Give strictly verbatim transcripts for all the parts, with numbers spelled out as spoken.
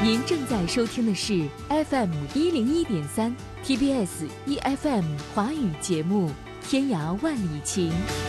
您正在收听的是 F M 一零一点三 T B S E F M 华语节目《天涯万里情》。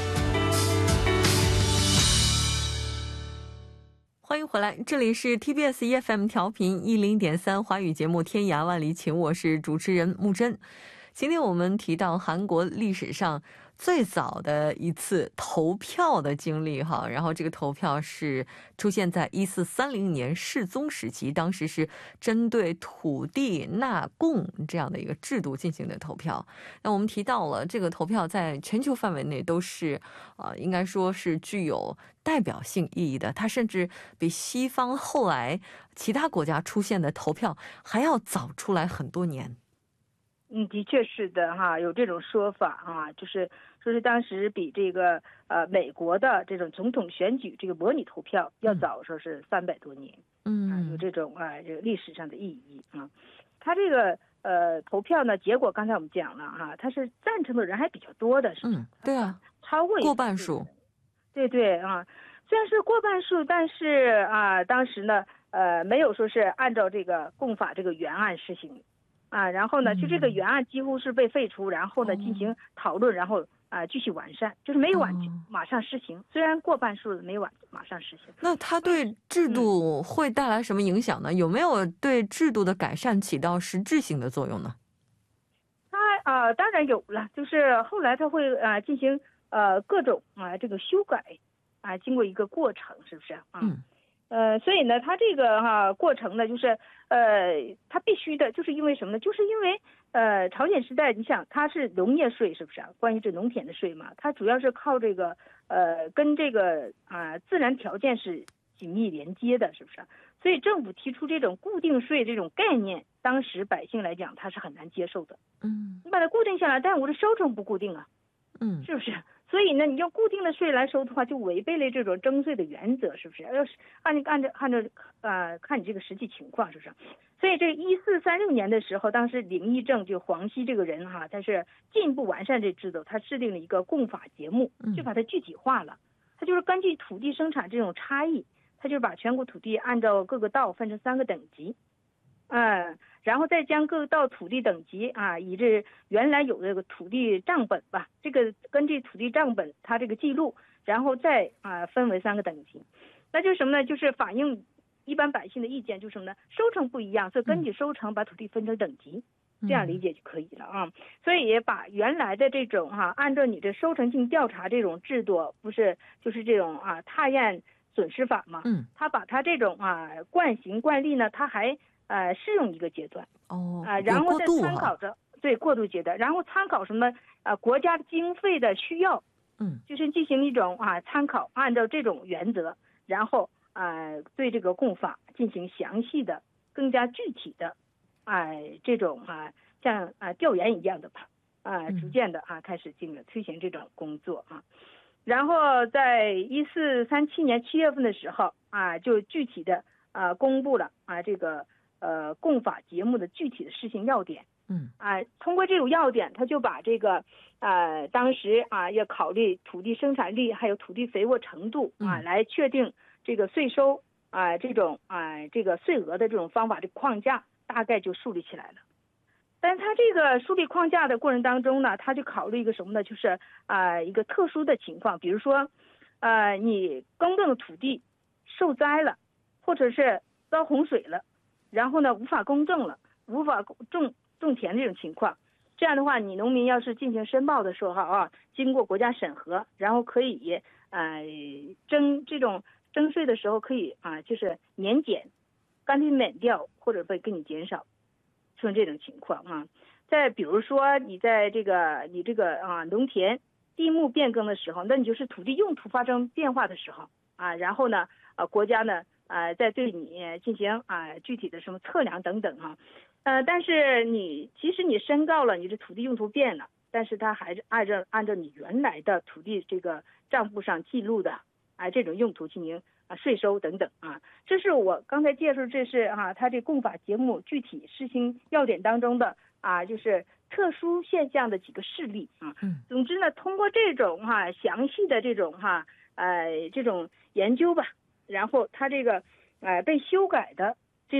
欢迎回来，这里是 T B S E F M 调频一零点三华语节目《天涯万里情》，我是主持人木真。今天我们提到韩国历史上最早的一次投票的经历哈，然后这个投票是出现在一四三零年世宗时期，当时是针对土地纳贡这样的一个制度进行的投票。那我们提到了这个投票在全球范围内都是呃，应该说是具有代表性意义的，它甚至比西方后来其他国家出现的投票还要早出来很多年。 嗯，的确是的哈，有这种说法啊，就是说是当时比这个呃美国的这种总统选举这个模拟投票要早，说是三百多年，嗯、啊，有这种啊这个历史上的意义啊。他这个呃投票呢，结果刚才我们讲了哈、啊，他是赞成的人还比较多的，是吧？嗯， 对啊， 超过过半数。 对对啊，虽然是过半数，但是啊，当时呢呃没有说是按照这个共法这个原案实行。啊，然后呢，就这个原案几乎是被废除，然后呢进行讨论，然后啊继续完善，就是没有完马上实行。虽然过半数没完马上实行。 那它对制度会带来什么影响呢？有没有对制度的改善起到实质性的作用呢？ 它啊当然有了，就是后来它会啊进行呃各种啊这个修改啊，经过一个过程，是不是啊？嗯。呃，所以呢，它这个哈、啊、过程呢，就是呃，它必须的，就是因为什么呢？就是因为呃，朝鲜时代，你想它是农业税，是不是啊？关于这农田的税嘛，它主要是靠这个呃，跟这个啊自然条件是紧密连接的，是不是啊？所以政府提出这种固定税这种概念，当时百姓来讲，他是很难接受的。嗯，你把它固定下来，但我的收成不固定啊。嗯，是不是？所以呢，你用固定的税来收的话，就违背了这种征税的原则，是不是？要是按按照按照呃看你这个实际情况，是不是？所以这一四三六年的时候，当时林义正就黄熙这个人哈，他是进一步完善这制度，他制定了一个共法节目，就把它具体化了。他就是根据土地生产这种差异，他就把全国土地按照各个道分成三个等级。嗯，然后再将各道土地等级啊，以这原来有这个土地账本吧，这个根据土地账本它这个记录，然后再啊分为三个等级。那就是什么呢？就是反映一般百姓的意见，就是什么呢？收成不一样，所以根据收成把土地分成等级，这样理解就可以了啊。所以也把原来的这种哈、啊，按照你的收成性调查这种制度，不是就是这种啊踏验损失法嘛？嗯，他把他这种啊惯行惯例呢，他还呃，适用一个阶段哦，啊、呃，然后再参考着对过渡阶段，然后参考什么啊、呃、国家经费的需要，嗯，就是进行一种啊参考，按照这种原则，然后啊、呃、对这个共法进行详细的、更加具体的啊、呃、这种啊像啊调研一样的吧啊、呃、逐渐的啊开始进行推行这种工作啊，然后在一四三七年七月份的时候啊就具体的啊公布了啊这个。呃，共法节目的具体的施行要点，嗯啊，通过这种要点，他就把这个呃，当时啊要考虑土地生产力还有土地肥沃程度啊，来确定这个税收啊这种啊这个税额的这种方法的框架，大概就树立起来了。但是他这个树立框架的过程当中呢，他就考虑一个什么呢？就是啊一个特殊的情况，比如说呃你耕种的土地受灾了，或者是遭洪水了。然后呢，无法公证了，无法种种田这种情况，这样的话，你农民要是进行申报的时候啊，经过国家审核，然后可以呃征这种征税的时候可以啊，就是年减、干脆免掉，或者被给你减少，出现这种情况啊。再比如说，你在这个你这个啊农田地目变更的时候，那你就是土地用途发生变化的时候啊，然后呢，啊国家呢。呃，在对你进行啊、呃、具体的什么测量等等哈、啊，呃，但是你其实你申告了，你的土地用途变了，但是它还是按照按照你原来的土地这个账簿上记录的啊、呃、这种用途进行啊税收等等啊，这是我刚才介绍，这是啊它这共法节目具体施行要点当中的啊就是特殊现象的几个事例啊。嗯，总之呢，通过这种哈、啊、详细的这种哈、啊、呃这种研究吧。然后它这个呃被修改的这个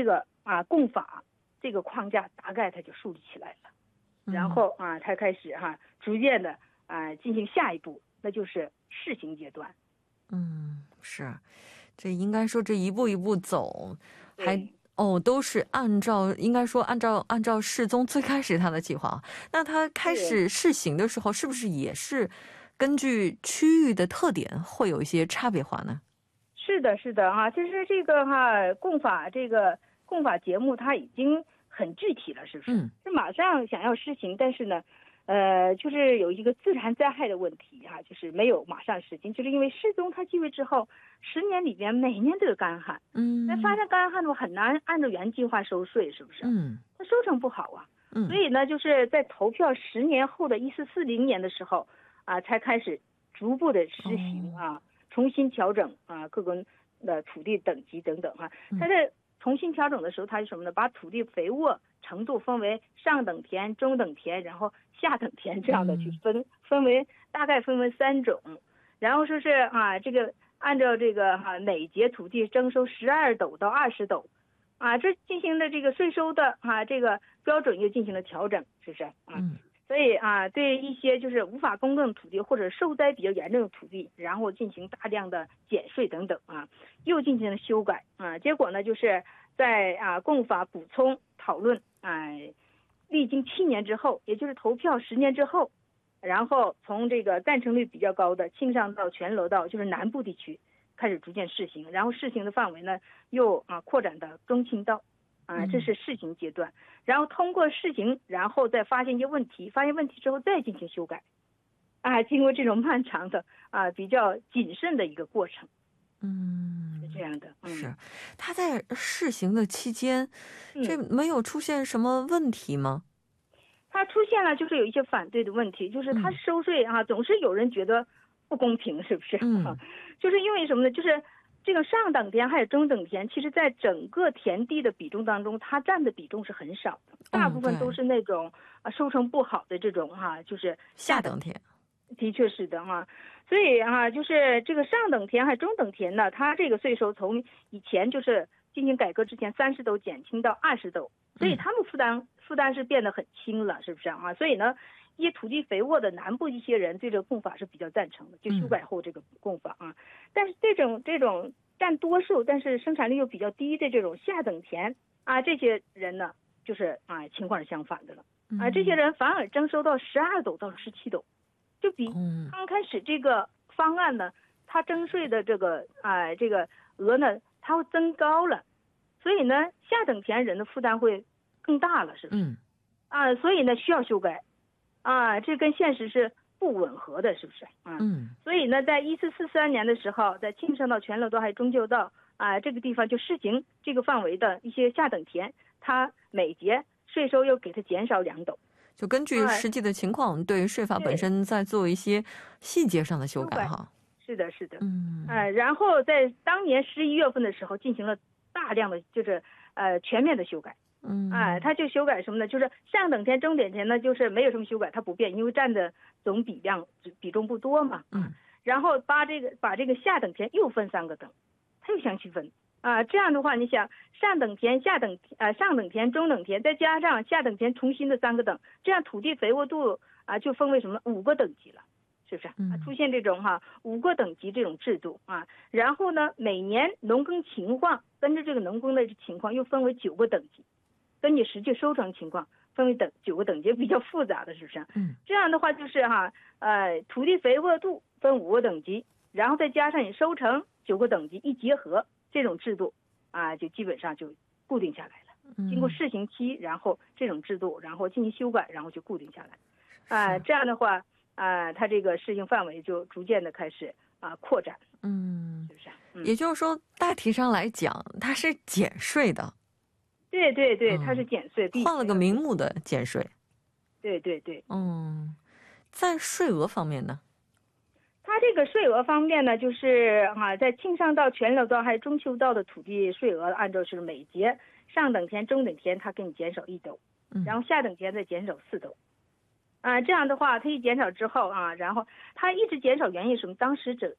啊共法这个框架大概它就树立起来了，然后啊才开始哈、啊、逐渐的啊进行下一步，那就是试行阶段。 嗯，是，这应该说这一步一步走，还哦都是按照应该说按照按照世宗最开始他的计划。那他开始试行的时候，是不是也是根据区域的特点会有一些差别化呢？ 是的，是的啊，就是这个哈共法这个共法节目它已经很具体了，是不是？ 嗯， 是马上想要实行，但是呢。呃，就是有一个自然灾害的问题哈、啊，就是没有马上实行，就是因为世宗他继位之后，十年里边每年都有干旱， 嗯， 那发生干旱的话很难按照原计划收税，是不是？ 嗯， 它收成不好啊， 嗯， 所以呢，就是在投票十年后的一四四零年的时候啊，才开始逐步的实行啊，哦、重新调整啊各个的土地等级等等哈、啊，它在重新调整的时候，它是什么呢？把土地肥沃程度分为上等田、中等田，然后下等田这样的去分，分为大概分为三种，然后说是啊，这个按照这个哈、啊、每节土地征收十二斗到二十斗，啊，这进行的这个税收的啊这个标准又进行了调整，是不是啊？ 嗯， 所以啊，对一些就是无法公证的土地或者受灾比较严重的土地，然后进行大量的减税等等啊，又进行了修改啊，结果呢就是在啊共法补充讨论啊。历经七年之后，也就是投票十年之后，然后从这个赞成率比较高的庆尚道、全罗道，就是南部地区开始逐渐试行，然后试行的范围呢又啊扩展到中清道，啊，这是试行阶段。然后通过试行，然后再发现一些问题，发现问题之后再进行修改，啊，经过这种漫长的啊比较谨慎的一个过程。 嗯， 是这样的。嗯、 是，他在试行的期间，这没有出现什么问题吗？ 他出现了，就是有一些反对的问题，就是他收税啊，嗯、总是有人觉得不公平，是不是？ 嗯， 就是因为什么呢？就是这个上等田还有中等田，其实在整个田地的比重当中，它占的比重是很少的，大部分都是那种啊收成不好的这种哈、啊，就是下等田。 的确是的哈、啊，所以啊，就是这个上等田还有中等田呢，它这个税收从以前就是进行改革之前三十斗减轻到二十斗，所以他们负担、嗯、负担是变得很轻了，是不是啊？所以呢，一些土地肥沃的南部一些人对这个共法是比较赞成的，就修改后这个共法啊。嗯、但是这种这种占多数，但是生产率又比较低的这种下等田啊，这些人呢，就是啊情况是相反的了啊，这些人反而征收到十二斗到十七斗。就比刚开始这个方案呢，它征税的这个啊、呃、这个额呢，它会增高了，所以呢下等田人的负担会更大了，是不是？嗯。啊，所以呢需要修改，啊，这跟现实是不吻合的，是不是？啊、嗯。所以呢，在一四四三年的时候，在庆尚道、全罗道还有中旧道啊这个地方就试行这个范围的一些下等田，它每节税收又给它减少两斗。 就根据实际的情况，对税法本身再做一些细节上的修改哈。 是的，是的， 嗯， 呃，然后在当年十一月份的时候进行了大量的就是呃全面的修改。嗯，啊、呃，他就修改什么呢？就是上等田、中等田呢，就是没有什么修改，它不变，因为占的总比量比重不多嘛。嗯，然后把这个把这个下等田又分三个等，它又相区分。啊，这样的话，你想上等田、下等呃上等田、中等田，再加上下等田重新的三个等，这样土地肥沃度啊就分为什么五个等级了，是不是？啊，出现这种哈、啊、五个等级这种制度啊，然后呢，每年农耕情况跟着这个农耕的情况又分为九个等级，根据实际收成情况分为等九个等级，比较复杂的，是不是？嗯，这样的话就是哈、啊、呃土地肥沃度分五个等级，然后再加上你收成九个等级一结合。这种制度啊，就基本上就固定下来了。经过试行期，然后这种制度，然后进行修改，然后就固定下来。啊，这样的话啊，它这个试行范围就逐渐的开始啊扩展。嗯，是不是、嗯？ 也就是说，大体上来讲，它是减税的。 对对对，它是减税， 嗯、换了个名目的减税。 对对对。 嗯，在税额方面呢？ 它这个税额方面呢，就是啊，在庆尚道、全罗道还有中秋道的土地税额，按照是每节上等田、中等田，它给你减少一斗，然后下等田再减少四斗，啊，这样的话，它一减少之后啊，然后它一直减少原因什么？当时整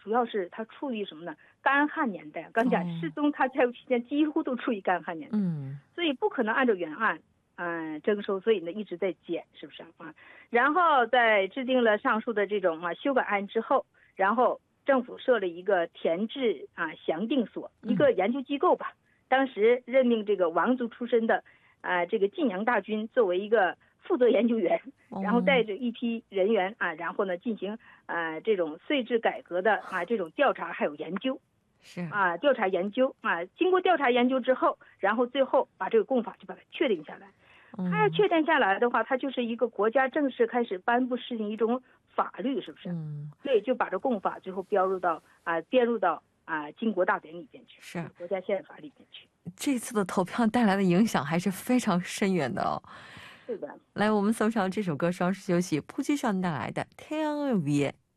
主要是它处于什么呢？干旱年代。刚讲世宗它在位期间几乎都处于干旱年代，嗯，所以不可能按照原案嗯征收，所以呢一直在减，是不是啊？然后在制定了上述的这种啊修改案之后，然后政府设了一个田制啊详定所，一个研究机构吧。当时任命这个王族出身的啊这个晋阳大军作为一个负责研究员，然后带着一批人员啊，然后呢进行啊这种税制改革的啊这种调查还有研究， 是啊调查研究啊，经过调查研究之后，然后最后把这个共法就把它确定下来。它要确定下来的话，它就是一个国家正式开始颁布制定一种法律，是不是？嗯，所以就把这共法最后标入到啊编入到啊经国大典里边去， 是国家宪法里边去。 这次的投票带来的影响还是非常深远的哦。 是的。 来，我们送上这首歌，稍事休息，扑击上带来的《태양을 위해》。